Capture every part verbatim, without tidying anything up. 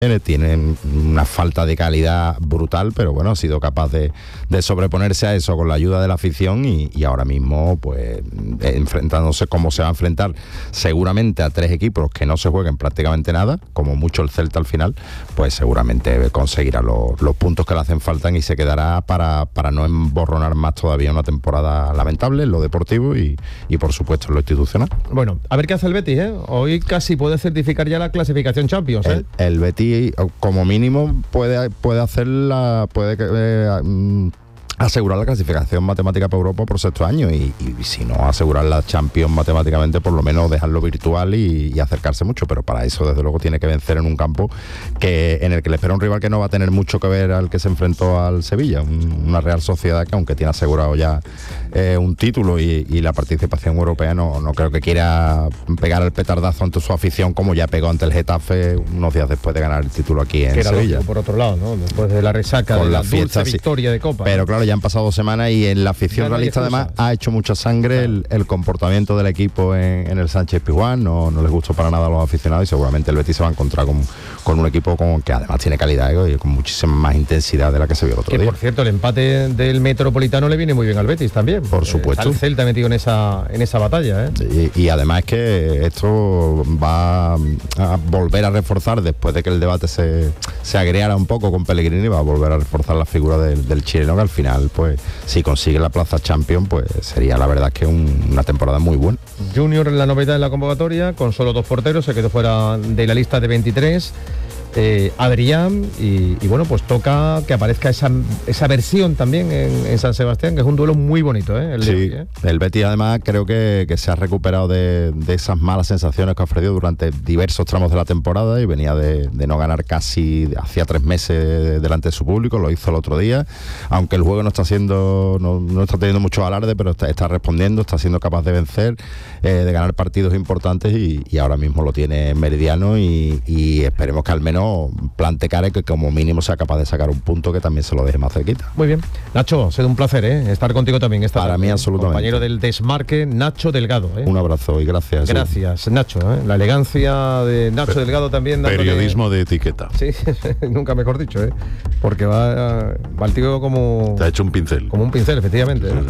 tienen una falta de calidad brutal, pero bueno, ha sido capaz de, de sobreponerse a eso con la ayuda de la afición y, y ahora mismo pues enfrentándose como se va a enfrentar seguramente a tres equipos que no se jueguen prácticamente nada, como mucho el Celta al final, pues seguramente conseguirá los, los puntos que le hacen falta y se quedará para, para no emborronar más todavía una temporada lamentable en lo deportivo y, y por supuesto en lo institucional. Bueno, a ver qué hace el Betis, ¿eh? Hoy casi puede certificar ya la clasificación Champions, ¿eh? El, el Betis como mínimo puede puede hacer la puede eh, asegurar la clasificación matemática para Europa por sexto año y, y si no asegurar la Champions matemáticamente, por lo menos dejarlo virtual y, y acercarse mucho, pero para eso desde luego tiene que vencer en un campo que en el que le espera un rival que no va a tener mucho que ver al que se enfrentó al Sevilla, un, una Real Sociedad que aunque tiene asegurado ya eh, un título y, y la participación europea, no, no creo que quiera pegar el petardazo ante su afición como ya pegó ante el Getafe unos días después de ganar el título aquí en que era Sevilla. Lógico, por otro lado, ¿no? Después de la resaca con de la, la fiesta, dulce victoria sí. de Copa. Pero claro, ya han pasado semanas y en la afición no realista además ha hecho mucha sangre el, el comportamiento del equipo en, en el Sánchez Pizjuán, no, no les gustó para nada a los aficionados y seguramente el Betis se va a encontrar con, con un equipo con, que además tiene calidad ¿eh? y con muchísima más intensidad de la que se vio el otro que, día. Por cierto, el empate del Metropolitano le viene muy bien al Betis también. Por supuesto. Está el Celta metido en esa, en esa batalla. ¿eh? Y, y además es que esto va a volver a reforzar, después de que el debate se, se agriara un poco con Pellegrini, va a volver a reforzar la figura del, del chileno, que al final, pues, si consigue la plaza Champions, pues sería la verdad que un, una temporada muy buena. Junior en la novedad en la convocatoria, con solo dos porteros, se quedó fuera de la lista de veintitrés. Eh, Adrián y, y bueno, pues toca que aparezca esa, esa versión también en, en San Sebastián, que es un duelo muy bonito, ¿eh? El, sí, hoy, ¿eh? El Betis además creo que, que se ha recuperado de, de esas malas sensaciones que ha ofrecido durante diversos tramos de la temporada y venía de, de no ganar casi hacía tres meses delante de su público, lo hizo el otro día, aunque el juego no está siendo no, no está teniendo mucho alarde, pero está, está respondiendo, está siendo capaz de vencer, eh, de ganar partidos importantes y, y ahora mismo lo tiene meridiano y, y esperemos que al menos plante cara y que como mínimo sea capaz de sacar un punto que también se lo deje más cerquita. Muy bien. Nacho, ha sido un placer ¿eh? estar contigo también esta Para tarde, mí absolutamente. Compañero del Desmarque, Nacho Delgado. ¿eh? Un abrazo y gracias. Gracias, sí. Nacho. ¿eh? La elegancia de Nacho Pe- Delgado también. Dándole... Periodismo de etiqueta. Sí, nunca mejor dicho, ¿eh? Porque va, va el tío como... Te ha hecho un pincel. Como un pincel, efectivamente. ¿eh?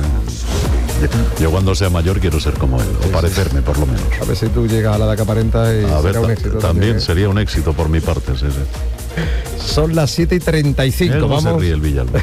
Yo cuando sea mayor quiero ser como él, sí, o parecerme sí. por lo menos. A ver si tú llegas a la edad que aparentas y a será ver, un éxito. También, también ¿eh? sería un éxito por mi parte, sí, sí. Son las siete y treinta y cinco. Vamos. Vamos. Se ríe el Villalba.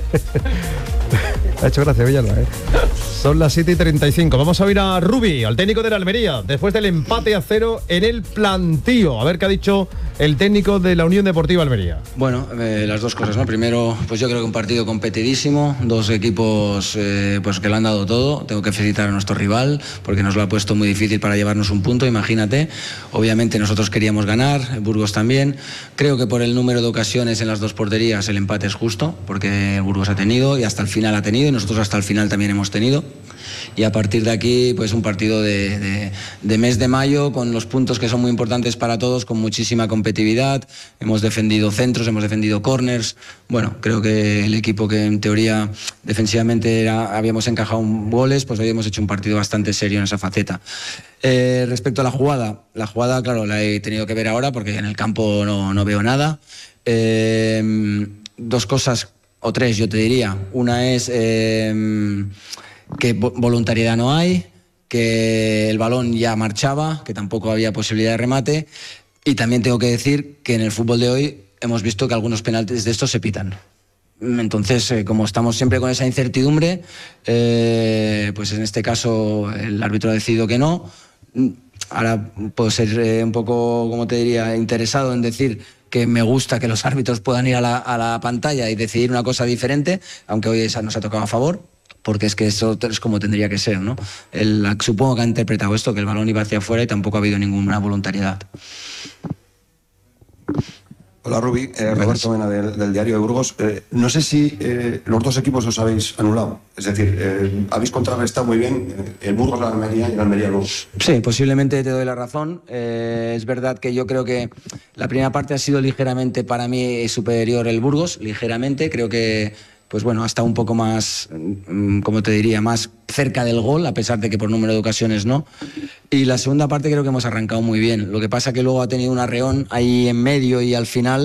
Ha hecho gracia Villalba, ¿eh? Son las siete y treinta y cinco. Vamos a oír a Rubi, al técnico de la Almería, después del empate a cero en el plantío. A ver qué ha dicho el técnico de la Unión Deportiva Almería. Bueno, eh, las dos cosas, ¿no? Primero, pues yo creo que un partido competidísimo, dos equipos eh, pues que lo han dado todo. Tengo que felicitar a nuestro rival porque nos lo ha puesto muy difícil para llevarnos un punto, imagínate. Obviamente nosotros queríamos ganar, Burgos también. Creo que por el número de ocasiones en las dos porterías el empate es justo, porque Burgos ha tenido y hasta el final ha tenido y nosotros hasta el final también hemos tenido. Y a partir de aquí, pues un partido de, de, de mes de mayo con los puntos que son muy importantes para todos, con muchísima competitividad. Hemos defendido centros, hemos defendido corners. Bueno, creo que el equipo que en teoría defensivamente era, habíamos encajado goles, pues hoy hemos hecho un partido bastante serio en esa faceta. Eh, respecto a la jugada, la jugada, claro, la he tenido que ver ahora porque en el campo no, no veo nada. Eh, dos cosas, o tres yo te diría. Una es... Eh, que voluntariedad no hay, que el balón ya marchaba, que tampoco había posibilidad de remate, y también tengo que decir que en el fútbol de hoy hemos visto que algunos penaltis de estos se pitan. Entonces, eh, como estamos siempre con esa incertidumbre, eh, pues en este caso el árbitro ha decidido que no. Ahora puedo ser eh, un poco, como te diría, interesado en decir que me gusta que los árbitros puedan ir a la, a la pantalla y decidir una cosa diferente, aunque hoy esa nos ha tocado a favor, porque es que eso es como tendría que ser, ¿no? El, supongo que ha interpretado esto, que el balón iba hacia afuera y tampoco ha habido ninguna voluntariedad. Hola Rubi, eh, Roberto Mena del, del Diario de Burgos. Eh, no sé si eh, los dos equipos os habéis anulado, es decir, eh, habéis contrarrestado muy bien el Burgos la Almería y el Almería Burgos. Sí, posiblemente te doy la razón. Eh, es verdad que yo creo que la primera parte ha sido ligeramente para mí superior el Burgos, ligeramente. Creo que pues bueno, ha estado un poco más, como te diría, más cerca del gol, a pesar de que por número de ocasiones no. Y la segunda parte creo que hemos arrancado muy bien. Lo que pasa que luego ha tenido un arreón ahí en medio y al final